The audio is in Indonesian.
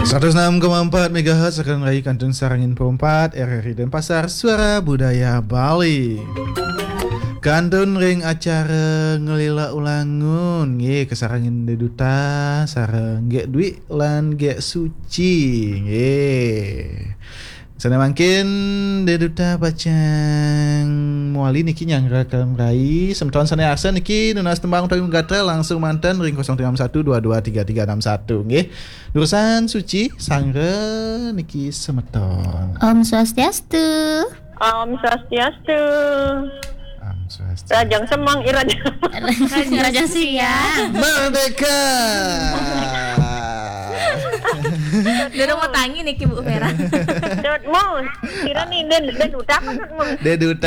106,4 MHz akan meraih Kantun Sarangin Perempat RRI Denpasar Suara Budaya Bali. Kantun ring acara ngelila ulangun ye kesarangin deduta sareng ge Dwi lan ge Suci ye. Sana makin deduta bacang muali niki yang rakam rai semeton sana aksen niki nunas tembang utawi gatra langsung mantan ring 0361223361 nggih. Urusan Suci sangre niki semeton. Om Swastiastu. Om Swastiastu. Swastiastu. Rajang Semang Raja Siang. Merdeka. Dulu mau tangi nih Bu Vera. Dut mau kira nih den udah apa dut mau Deduta